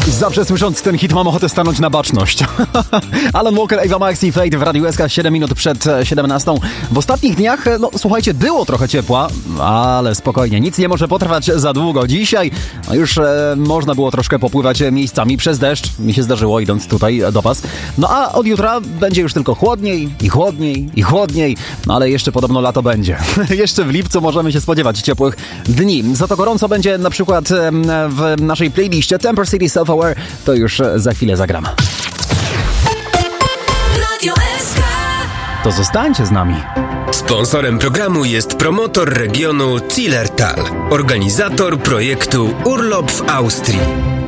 Zawsze słysząc ten hit mam ochotę stanąć na baczność. Alan Walker, Ava Max i Fade w Radiu SK 7 minut przed 17. W ostatnich dniach, słuchajcie, było trochę ciepła, ale spokojnie, nic nie może potrwać za długo. Dzisiaj już można było troszkę popływać miejscami przez deszcz. Mi się zdarzyło, idąc tutaj do was. A od jutra będzie już tylko chłodniej i chłodniej i chłodniej. Ale jeszcze podobno lato będzie. Jeszcze w lipcu możemy się spodziewać ciepłych dni. Za to gorąco będzie na przykład w naszej playliście Temper City Self Aware, to już za chwilę zagram. To zostańcie z nami. Sponsorem programu jest promotor regionu Zillertal, organizator projektu Urlop w Austrii.